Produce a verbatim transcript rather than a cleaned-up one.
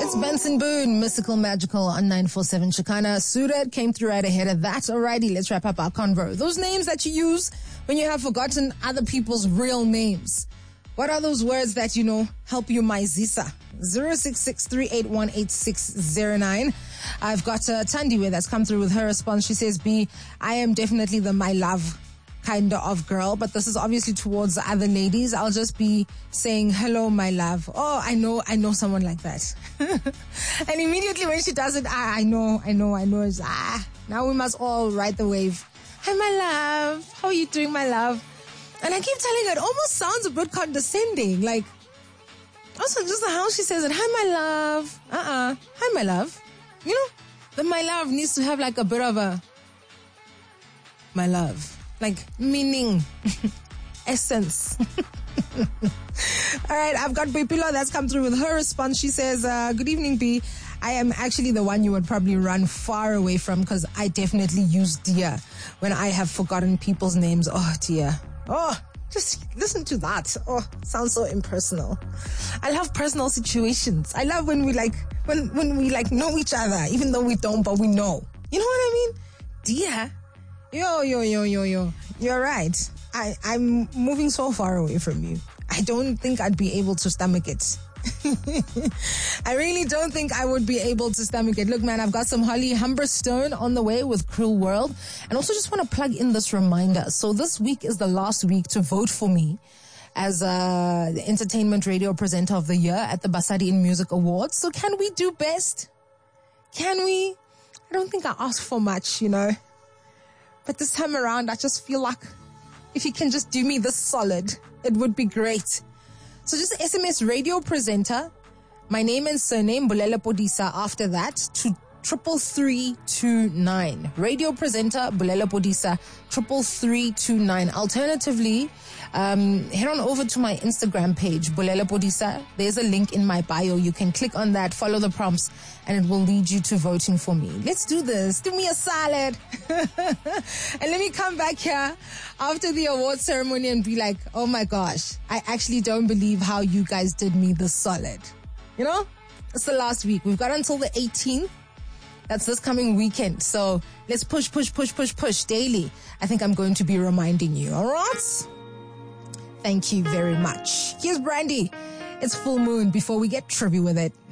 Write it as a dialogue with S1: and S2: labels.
S1: That's Benson Boone, Mystical Magical on nine four seven Chicana. Surat came through right ahead of that. Alrighty, let's wrap up our convo. Those names that you use when you have forgotten other people's real names. What are those words that, you know, help you maizisa? zero six six three eight one eight six zero nine. I've got uh, Tandiwe that's come through with her response. She says, B, I am definitely the my love kind of girl, but this is obviously towards the other ladies. I'll just be saying, hello, my love. Oh, I know, I know someone like that. And immediately when she does it, ah, I know, I know, I know. It's, ah, now we must all ride the wave. Hi, my love. How are you doing, my love? And I keep telling her, it almost sounds a bit condescending. Like, also just how she says it. Hi, my love. Uh-uh. Hi, my love. You know, the my love needs to have like a bit of a, my love. Like, meaning, essence. All right, I've got Bipilo that's come through with her response. She says, uh, good evening, B. I am actually the one you would probably run far away from because I definitely use dear when I have forgotten people's names. Oh, dear. Oh, just listen to that. Oh, sounds so impersonal. I love personal situations. I love when we like, when, when we like know each other, even though we don't, but we know. You know what I mean? Dear. Yo, yo, yo, yo, yo. You're right. I, I'm moving so far away from you. I don't think I'd be able to stomach it. I really don't think I would be able to stomach it. Look, man, I've got some Holly Humberstone on the way with Cruel World. And also just want to plug in this reminder. So this week is the last week to vote for me as uh, the Entertainment Radio Presenter of the Year at the Basadi in Music Awards. So can we do best? Can we? I don't think I asked for much, you know. But this time around, I just feel like if you can just do me this solid, it would be great. So just S M S radio presenter, my name and surname, Bulela Podisa, after that, to triple three two nine. Radio presenter, Bulela Podisa, triple three two nine. Alternatively, um, head on over to my Instagram page, Bulela Podisa. There's a link in my bio. You can click on that, follow the prompts, and it will lead you to voting for me. Let's do this. Do me a salad. And let me come back here after the award ceremony and be like, oh my gosh, I actually don't believe how you guys did me this solid. You know, it's the last week. We've got until the eighteenth. That's this coming weekend. So let's push, push, push, push, push daily. I think I'm going to be reminding you. All right? Thank you very much. Here's Brandy. It's full moon before we get trippy with it.